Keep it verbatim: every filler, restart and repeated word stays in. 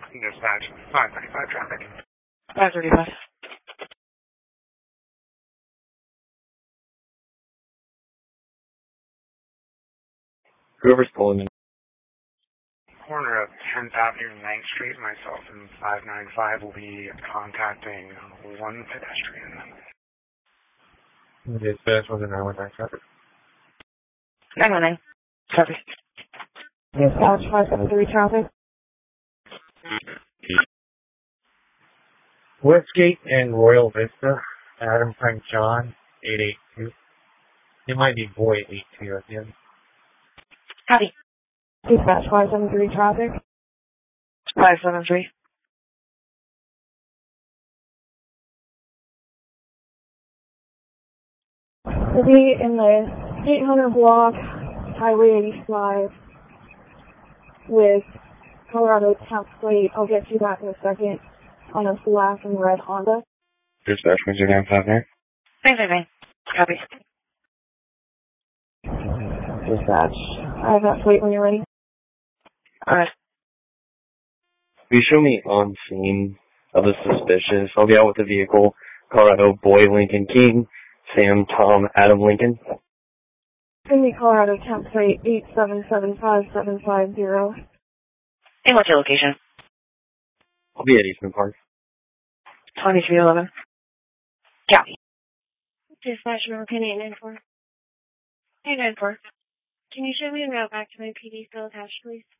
Dispatch, five thirty-five traffic. five thirty-five. Whoever's pulling in. Corner of tenth Avenue and ninth Street, myself and five ninety-five will be contacting one pedestrian. Dispatch was an hour nine traffic. nine one nine. Traffic. Dispatch five seven three traffic. Westgate and Royal Vista, Adam Frank John, eight eight two. It might be boy eight two at the end. Copy. Dispatch five seven three traffic. five seven three. We'll be in the eight hundred block, Highway eighty-five, with Colorado Temp Plate. I'll get you that in a second on a black and red Honda. Dispatch, when's your name, five nine? nine nine nine. Copy. Dispatch. I have that plate when you're ready. Alright. Will you show me on scene of the suspicious? I'll be out with the vehicle. Colorado Boy Lincoln King, Sam Tom Adam Lincoln. In the Colorado Temp Plate eight seven seven five seven five zero. And what's your location? I'll be at Eastman Park. twenty-three eleven. Copy. Dispatch number pin eight nine four. eight nine four. Can you show me a route back to my P D still attached, please?